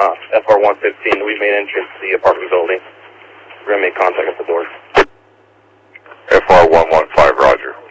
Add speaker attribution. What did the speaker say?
Speaker 1: FR-115, we made entrance to the apartment building. We're going to make contact at the door.
Speaker 2: FR-115, roger.